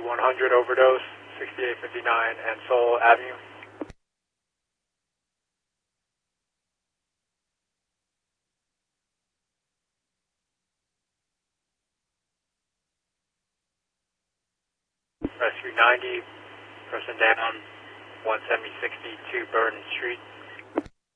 100 overdose, 6859 Ansel Avenue. Rescue 90, person down, 17062 Burton Street.